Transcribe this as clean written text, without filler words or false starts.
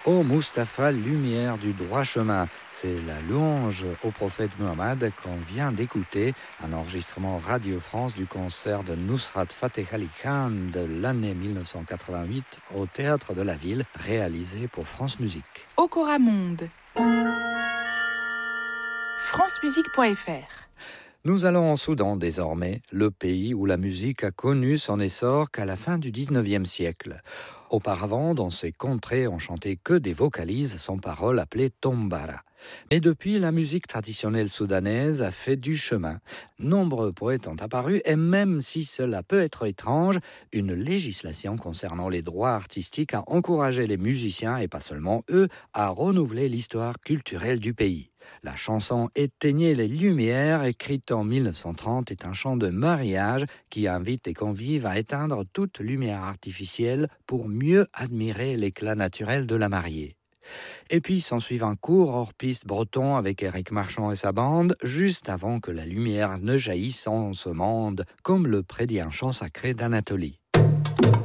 Ô Mustapha, lumière du droit chemin. C'est la louange au prophète Muhammad qu'on vient d'écouter, un enregistrement Radio France du concert de Nusrat Fateh Ali Khan de l'année 1988 au Théâtre de la Ville, réalisé pour France Musique. Okora Monde. francemusique.fr. Nous allons en Soudan désormais, le pays où la musique a connu son essor qu'à la fin du 19e siècle. Auparavant, dans ces contrées, on chantait que des vocalises sans paroles appelées tombara. Mais depuis, la musique traditionnelle soudanaise a fait du chemin. Nombreux poètes ont apparu et même si cela peut être étrange, une législation concernant les droits artistiques a encouragé les musiciens, et pas seulement eux, à renouveler l'histoire culturelle du pays. La chanson « Éteignez les lumières » écrite en 1930 est un chant de mariage qui invite les convives à éteindre toute lumière artificielle pour mieux admirer l'éclat naturel de la mariée. Et puis s'ensuit un court hors-piste breton avec Éric Marchand et sa bande, juste avant que la lumière ne jaillisse en ce monde, comme le prédit un chant sacré d'Anatolie.